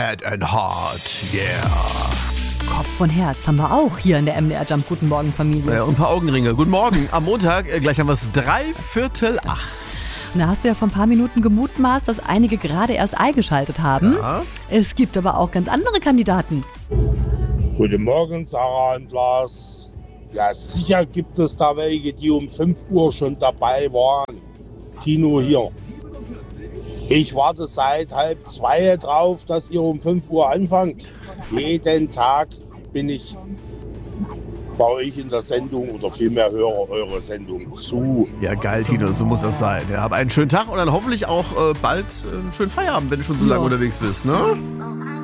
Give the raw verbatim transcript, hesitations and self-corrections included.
Head and Heart, yeah. Kopf und Herz haben wir auch hier in der M D R Jump. Guten Morgen, Familie. Ja, und ein paar Augenringe. Guten Morgen. Am Montag, äh, gleich haben wir es drei Viertel acht. Und da hast du ja vor ein paar Minuten gemutmaßt, dass einige gerade erst eingeschaltet haben. Ja. Es gibt aber auch ganz andere Kandidaten. Guten Morgen, Sarah und Lars. Ja, sicher gibt es da welche, die um fünf Uhr schon dabei waren. Tino hier. Ich warte seit halb zwei drauf, dass ihr um fünf Uhr anfangt. Jeden Tag bin ich bei euch in der Sendung oder vielmehr höre eure Sendung zu. Ja, geil, Tino, so muss das sein. Ja, hab einen schönen Tag und dann hoffentlich auch äh, bald äh, einen schönen Feierabend, wenn du schon so lange Ja. unterwegs bist, ne?